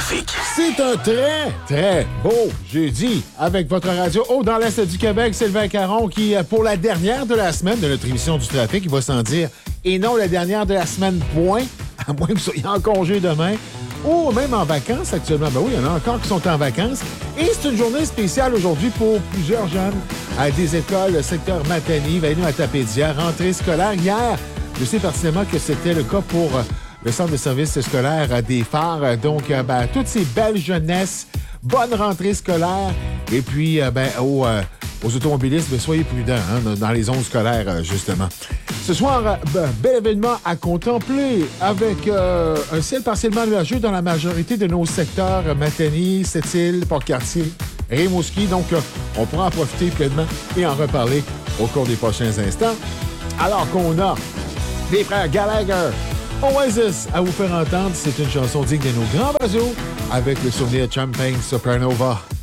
trafic. C'est un très, très beau jeudi avec votre radio haut dans l'Est du Québec, Sylvain Caron, qui, pour la dernière de la semaine de notre émission du trafic, il va s'en dire, et non la dernière de la semaine, point, à moins que vous soyez en congé demain, ou même en vacances actuellement. Ben oui, il y en a encore qui sont en vacances. Et c'est une journée spéciale aujourd'hui pour plusieurs jeunes à des écoles, le secteur Matani, Vainu-Atapédia, rentrée scolaire. Hier, je sais pertinemment que c'était le cas pour le centre de services scolaire des Phares. Donc, toutes ces belles jeunesses, bonne rentrée scolaire. Et puis, aux automobilistes, soyez prudents dans les zones scolaires, justement. Ce soir, bel événement à contempler avec un ciel partiellement nuageux dans la majorité de nos secteurs, Matani, Sept-Îles, Port-Cartier, Rimouski. Donc, on pourra en profiter pleinement et en reparler au cours des prochains instants. Alors qu'on a les frères Gallagher, Oasis à vous faire entendre. C'est une chanson digne de nos grands oiseaux avec le souvenir Champagne Supernova.